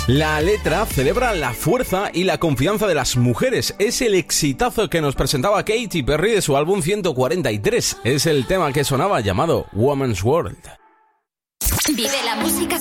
La letra celebra la fuerza y la confianza de las mujeres. Es el exitazo que nos presentaba Katy Perry de su álbum 143. Es el tema que sonaba llamado Woman's World. Vive la música